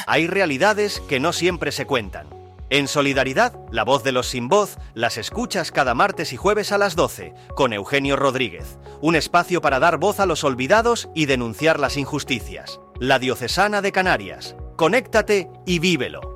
Hay realidades que no siempre se cuentan. En Solidaridad, la voz de los sin voz, las escuchas cada martes y jueves a las 12, con Eugenio Rodríguez. Un espacio para dar voz a los olvidados y denunciar las injusticias. La Diocesana de Canarias. Conéctate y vívelo.